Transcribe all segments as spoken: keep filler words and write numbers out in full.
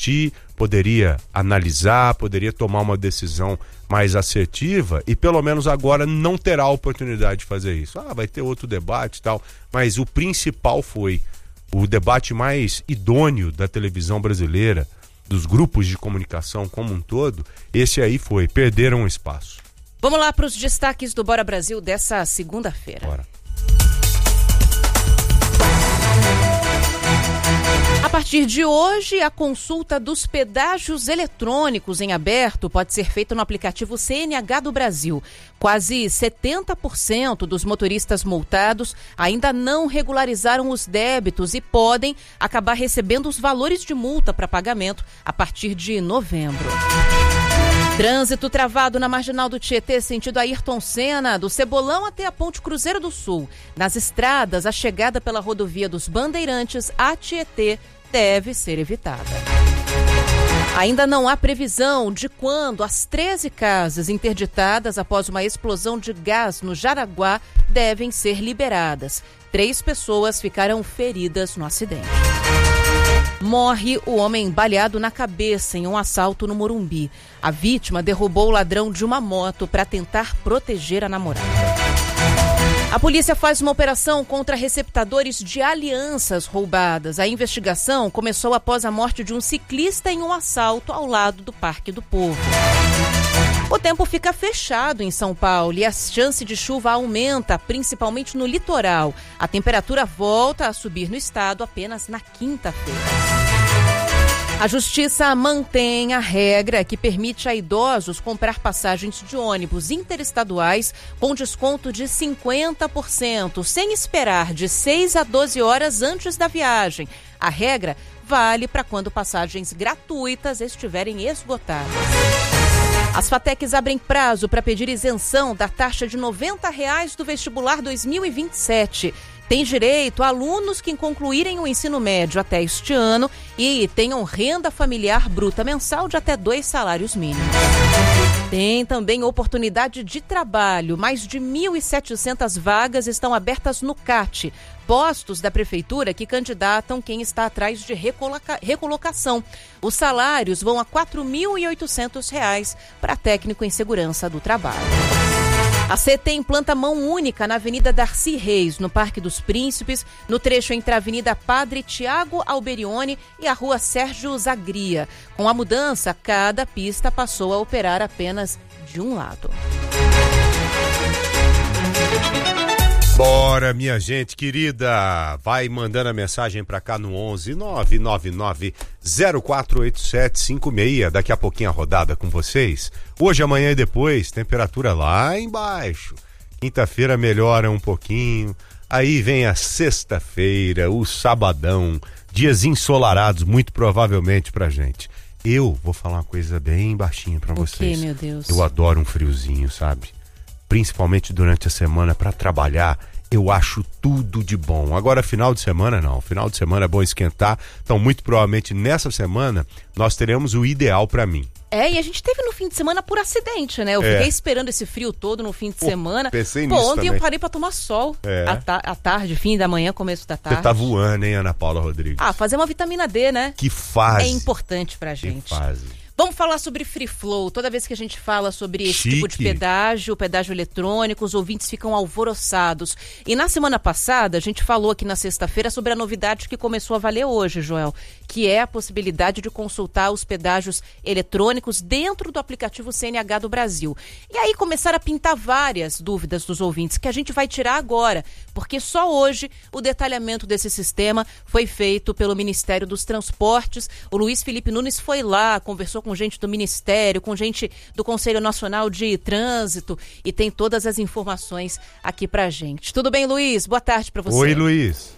refletir, poderia analisar, poderia tomar uma decisão mais assertiva e pelo menos agora não terá a oportunidade de fazer isso. Ah, vai ter outro debate e tal, mas o principal foi o debate mais idôneo da televisão brasileira, dos grupos de comunicação como um todo, esse aí foi, perderam espaço. Vamos lá para os destaques do Bora Brasil dessa segunda-feira. Bora. A partir de hoje, a consulta dos pedágios eletrônicos em aberto pode ser feita no aplicativo C N H do Brasil. Quase setenta por cento dos motoristas multados ainda não regularizaram os débitos e podem acabar recebendo os valores de multa para pagamento a partir de novembro. Trânsito travado na Marginal do Tietê, sentido Ayrton Senna, do Cebolão até a Ponte Cruzeiro do Sul. Nas estradas, a chegada pela rodovia dos Bandeirantes a Tietê deve ser evitada. Ainda não há previsão de quando as treze casas interditadas após uma explosão de gás no Jaraguá devem ser liberadas. Três pessoas ficaram feridas no acidente. Morre o homem baleado na cabeça em um assalto no Morumbi. A vítima derrubou o ladrão de uma moto para tentar proteger a namorada. A polícia faz uma operação contra receptadores de alianças roubadas. A investigação começou após a morte de um ciclista em um assalto ao lado do Parque do Povo. O tempo fica fechado em São Paulo e a chance de chuva aumenta, principalmente no litoral. A temperatura volta a subir no estado apenas na quinta-feira. A Justiça mantém a regra que permite a idosos comprar passagens de ônibus interestaduais com desconto de cinquenta por cento, sem esperar de seis a doze horas antes da viagem. A regra vale para quando passagens gratuitas estiverem esgotadas. As FATECs abrem prazo para pedir isenção da taxa de noventa reais do vestibular dois mil e vinte e sete. Tem direito a alunos que concluírem o ensino médio até este ano e tenham renda familiar bruta mensal de até dois salários mínimos. Tem também oportunidade de trabalho. Mais de mil e setecentas vagas estão abertas no C A T, postos da prefeitura que candidatam quem está atrás de recoloca- recolocação. Os salários vão a quatro mil e oitocentos reais para técnico em segurança do trabalho. A C T implanta mão única na Avenida Darcy Reis, no Parque dos Príncipes, no trecho entre a Avenida Padre Tiago Alberione e a Rua Sérgio Zagria. Com a mudança, cada pista passou a operar apenas de um lado. Bora, minha gente querida, vai mandando a mensagem pra cá no onze nove nove nove zero quatro oito sete cinco seis. Daqui a pouquinho a rodada com vocês. Hoje, amanhã e depois, temperatura lá embaixo. Quinta-feira melhora um pouquinho. Aí vem a sexta-feira, o sabadão, dias ensolarados, muito provavelmente pra gente. Eu vou falar uma coisa bem baixinha pra vocês. O quê, meu Deus? Eu adoro um friozinho, sabe? Principalmente durante a semana para trabalhar, eu acho tudo de bom. Agora, final de semana não, final de semana é bom esquentar, então muito provavelmente nessa semana nós teremos o ideal para mim. É, e a gente teve no fim de semana por acidente, né? Eu É. fiquei esperando esse frio todo no fim de Pô, semana. pensei Pô, nisso ontem também. eu parei pra tomar sol. É. À, ta- à tarde, fim da manhã, começo da tarde. Você tá voando, hein, Ana Paula Rodrigues? Ah, fazer uma vitamina D, né? Que fase. É importante pra Que gente. fase. Vamos falar sobre Free Flow. Toda vez que a gente fala sobre esse Chique. tipo de pedágio, pedágio eletrônico, os ouvintes ficam alvoroçados. E na semana passada, a gente falou aqui na sexta-feira sobre a novidade que começou a valer hoje, Joel, que é a possibilidade de consultar os pedágios eletrônicos dentro do aplicativo C N H do Brasil. E aí começaram a pintar várias dúvidas dos ouvintes que a gente vai tirar agora, porque só hoje o detalhamento desse sistema foi feito pelo Ministério dos Transportes. O Luiz Felipe Nunes foi lá, conversou com com gente do Ministério, com gente do Conselho Nacional de Trânsito e tem todas as informações aqui pra gente. Tudo bem, Luiz? Boa tarde pra você. Oi, Luiz.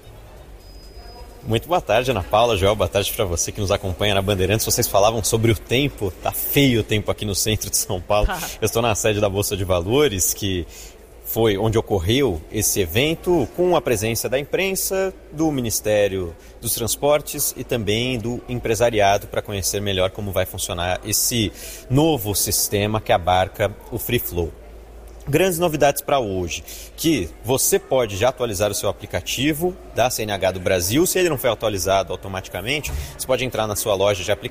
Muito boa tarde, Ana Paula, Joel, boa tarde para você que nos acompanha na Bandeirantes. Vocês falavam sobre o tempo, tá feio o tempo aqui no centro de São Paulo. Eu estou na sede da Bolsa de Valores, que foi onde ocorreu esse evento, com a presença da imprensa, do Ministério dos Transportes e também do empresariado, para conhecer melhor como vai funcionar esse novo sistema que abarca o Free Flow. Grandes novidades para hoje, que você pode já atualizar o seu aplicativo da C N H do Brasil. Se ele não foi atualizado automaticamente, você pode entrar na sua loja de aplicativos